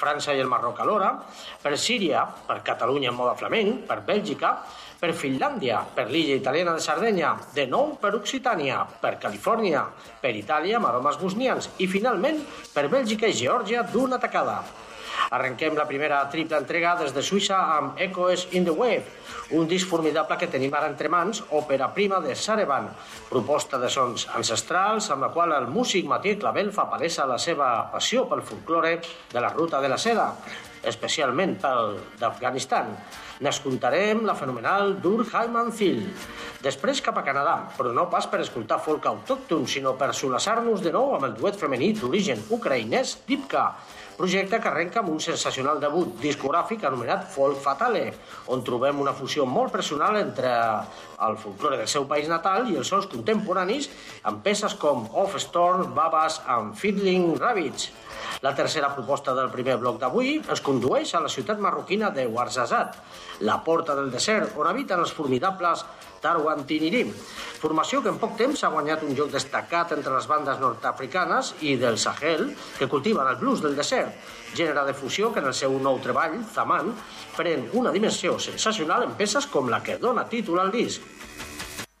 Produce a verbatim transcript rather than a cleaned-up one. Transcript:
França i el Marroc alhora, per Síria, per Catalunya en mode flamenc, per Bèlgica, per Finlàndia, per l'illa italiana de Sardenya, de nou per Occitània, per Califòrnia, per Itàlia amb aromes bosnians i, finalment, per Bèlgica i Geòrgia d'una tacada. Arrenquem la primera triple entrega des de Suïssa amb Echoes in the Wave, un disc formidable que tenim ara entre mans, òpera prima de Sarevan, proposta de sons ancestrals amb la qual el músic Mathieu Clavel fa palesa la seva passió pel folklore de la Ruta de la Seda, especialment pel d'Afganistan. N'escoltarem la fenomenal Durkheim Anthil. Després cap a Canadà, però no pas per escoltar folk autòcton, sinó per solaçar-nos de nou amb el duet femení d'origen ucraïnès Dipka, projecte que arrenca amb un sensacional debut discogràfic anomenat Folk Fatale, on trobem una fusió molt personal entre el folklore del seu país natal i els sons contemporanis amb peces com Offstorm, Babas i Fiddling Rabbits. La tercera proposta del primer bloc d'avui ens condueix a la ciutat marroquina de Ouarzazate, la porta del desert on habiten els formidables Tarwan Tinirim, formació que en poc temps ha guanyat un lloc destacat entre les bandes nord-africanes i del Sahel que cultiven el blues del desert, gènere de fusió que en el seu nou treball, Zaman, pren una dimensió sensacional en peces com la que dona títol al disc.